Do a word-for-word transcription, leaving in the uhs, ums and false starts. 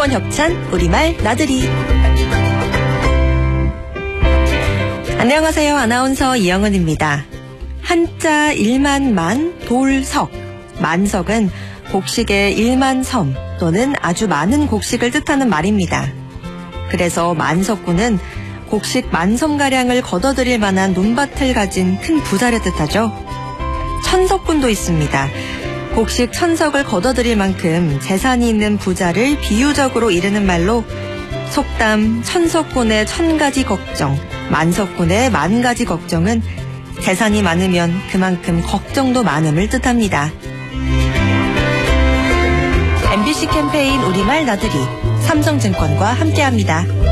한동원 협찬 우리말 나들이. 안녕하세요. 아나운서 이영은입니다. 한자 일만만 돌석. 만석은 곡식의 일만섬 또는 아주 많은 곡식을 뜻하는 말입니다. 그래서 만석군은 곡식 만섬가량을 걷어들일 만한 논밭을 가진 큰 부자를 뜻하죠. 천석군도 있습니다. 곡식 천석을 걷어들일 만큼 재산이 있는 부자를 비유적으로 이르는 말로 속담 천석군의 천가지 걱정, 만석군의 만가지 걱정은 재산이 많으면 그만큼 걱정도 많음을 뜻합니다. 엠비씨 캠페인 우리말 나들이 삼성증권과 함께합니다.